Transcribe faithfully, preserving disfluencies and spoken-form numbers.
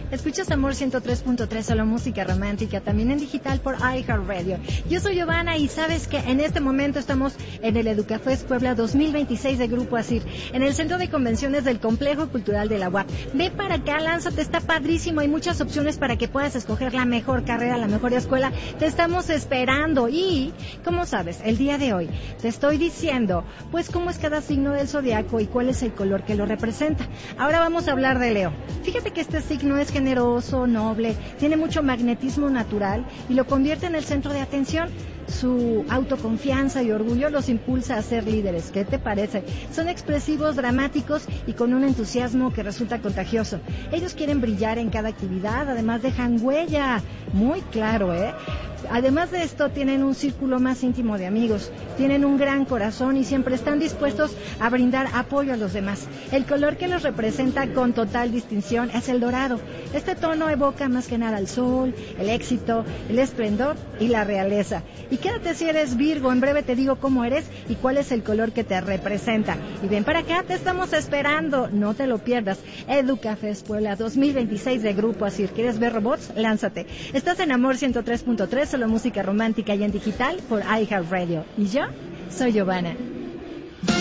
Escuchas Amor ciento tres punto tres, solo música romántica, también en digital por iHeartRadio. Yo soy Giovanna y sabes que en este momento estamos en el Educafest Puebla dos mil veintiséis de Grupo ASIR, en el Centro de Convenciones del Complejo Cultural de la U A P. Ve para acá, lánzate, está padrísimo, hay muchas opciones para que puedas escoger la mejor carrera, la mejor escuela. Te estamos esperando y, ¿cómo sabes? El día de hoy te estoy diciendo, pues, cómo es cada signo del zodiaco y cuál es el color que lo representa. Ahora vamos a hablar de Leo. Fíjate que este signo es generoso, noble, tiene mucho magnetismo natural y lo convierte en el centro de atención. Su autoconfianza y orgullo los impulsa a ser líderes. ¿Qué te parece? Son expresivos, dramáticos y con un entusiasmo que resulta contagioso. Ellos quieren brillar en cada actividad, además dejan huella. Muy claro, ¿eh? Además de esto, tienen un círculo más íntimo de amigos, tienen un gran corazón y siempre están dispuestos a brindar apoyo a los demás. El color que los representa con total distinción es el dorado. Este tono evoca más que nada el sol, el éxito, el esplendor y la realeza. Y quédate si eres Virgo, en breve te digo cómo eres y cuál es el color que te representa. Y ven para acá, te estamos esperando, no te lo pierdas. Educafest Puebla dos mil veintiséis de Grupo ASIR. ¿Quieres ver robots? Lánzate. Estás en Amor ciento tres punto tres, solo música romántica y en digital por iHeartRadio. Y yo soy Giovanna.